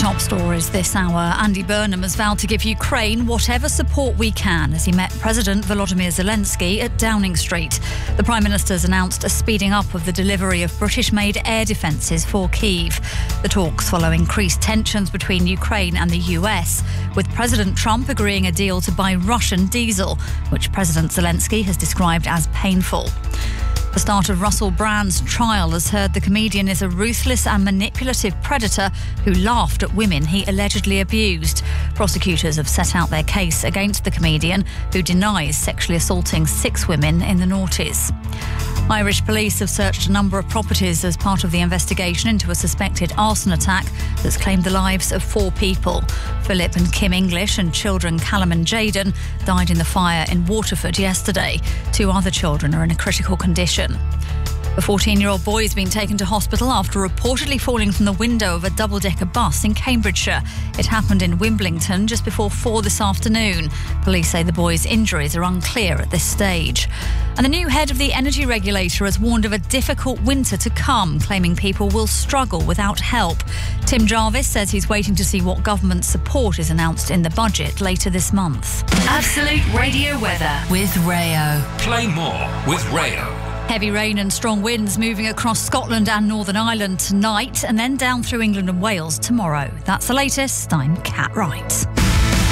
Top stories this hour. Andy Burnham has vowed to give Ukraine whatever support we can as he met President Volodymyr Zelensky at Downing Street. The Prime Minister's announced a speeding up of the delivery of British-made air defences for Kyiv. The talks follow increased tensions between Ukraine and the US, with President Trump agreeing a deal to buy Russian diesel, which President Zelensky has described as painful. The start of Russell Brand's trial has heard the comedian is a ruthless and manipulative predator who laughed at women he allegedly abused. Prosecutors have set out their case against the comedian, who denies sexually assaulting 6 women in the noughties. Irish police have searched a number of properties as part of the investigation into a suspected arson attack that's claimed the lives of 4 people. Philip and Kim English and children Callum and Jayden died in the fire in Waterford yesterday. 2 other children are in a critical condition. A 14-year-old boy has been taken to hospital after reportedly falling from the window of a double-decker bus in Cambridgeshire. It happened in Wimbledon just before 4 this afternoon. Police say the boy's injuries are unclear at this stage. And the new head of the energy regulator has warned of a difficult winter to come, claiming people will struggle without help. Tim Jarvis says he's waiting to see what government support is announced in the budget later this month. Absolute Radio weather with Rayo. Play more with Rayo. Heavy rain and strong winds moving across Scotland and Northern Ireland tonight and then down through England and Wales tomorrow. That's the latest. I'm Kat Wright.